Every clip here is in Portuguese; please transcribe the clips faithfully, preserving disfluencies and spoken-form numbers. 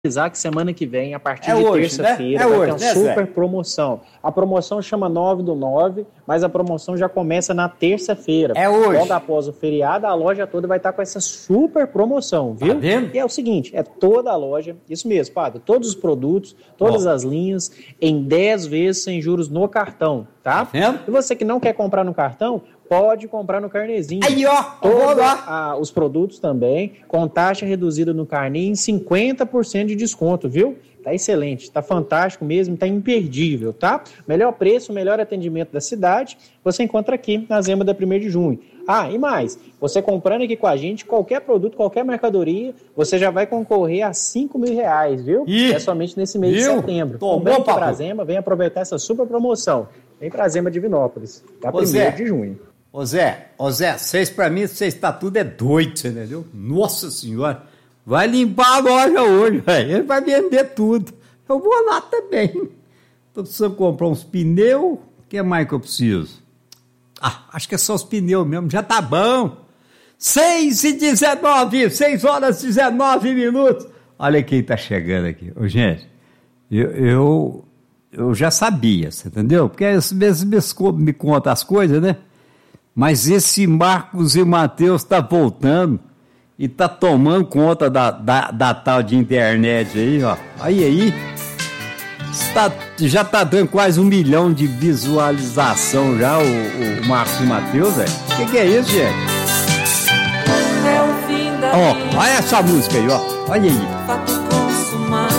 que semana que vem, a partir é de hoje, terça-feira, né? é vai hoje, ter uma né, super Zé? promoção. A promoção chama nove do nove, mas a promoção já começa na terça-feira. É hoje. Logo após o feriado, a loja toda vai estar com essa super promoção, viu? Tá vendo? E é o seguinte, é toda a loja, isso mesmo, padre, todos os produtos, todas Ó. as linhas, em dez vezes sem juros no cartão, tá? Tá vendo? E você que não quer comprar no cartão, pode comprar no carnezinho. Aí, ó, eu vou Todos lá. os produtos também, com taxa reduzida no carnê em cinquenta por cento de desconto, viu? Tá excelente, tá fantástico mesmo, tá imperdível, tá? Melhor preço, melhor atendimento da cidade, você encontra aqui na Zema da primeiro de junho. Ah, e mais, você comprando aqui com a gente, qualquer produto, qualquer mercadoria, você já vai concorrer a cinco mil reais, viu? Ih, é somente nesse mês viu? de setembro. Tomou, Então, vem aqui papo. pra Zema, vem aproveitar essa super promoção. Vem pra Zema Divinópolis, tá? Ô, Zé. primeiro de junho. Ô Zé, ô Zé, vocês pra mim, vocês tá tudo é doido, você entendeu? Nossa senhora, vai limpar a loja hoje, velho, ele vai vender tudo. Eu vou lá também. Tô precisando comprar uns pneus, o que mais que eu preciso? Ah, acho que é só os pneus mesmo, já tá bom. seis e dezenove, seis horas e dezenove minutos. Olha quem tá chegando aqui. Ô, gente, eu, eu, eu já sabia, você entendeu? Porque eles mesmos me contam as coisas, né? Mas esse Marcos e Matheus tá voltando e tá tomando conta da, da, da tal de internet aí, ó. Aí, aí, está, já tá dando quase um milhão de visualização já, o, o Marcos e Matheus, velho. O que, que é isso, gente? É o fim da Ó, vida, olha essa música aí, ó. Olha aí. fato consumado.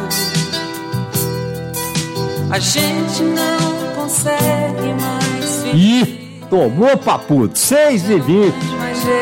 A gente não consegue mais Ih, tomou papudo, seis e vinte. mas